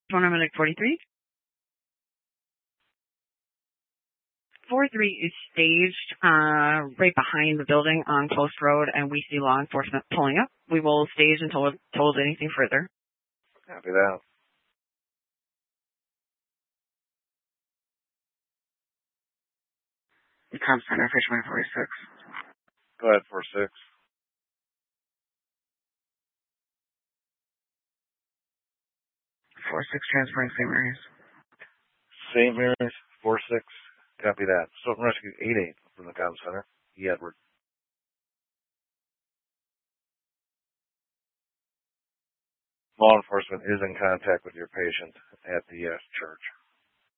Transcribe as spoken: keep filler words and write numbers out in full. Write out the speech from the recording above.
Phone number like forty-three. four three is staged uh, right behind the building on Post Road, and we see law enforcement pulling up. We will stage until told anything further. Copy that. The Com Center, Fishman forty-six. Go ahead, forty-six. forty-six transporting Saint Mary's. Saint Mary's, forty-six. Copy that. Stoughton Rescue eight eight from the Com Center. E. Edward. Law enforcement is in contact with your patient at the uh, church.